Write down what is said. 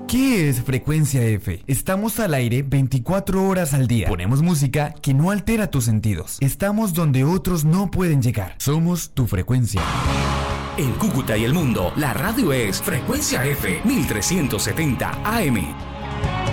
¿Qué es Frecuencia F? Estamos al aire 24 horas al día. Ponemos música que no altera tus sentidos. Estamos donde otros no pueden llegar. Somos tu frecuencia. En Cúcuta y el mundo, la radio es Frecuencia F 1370 AM.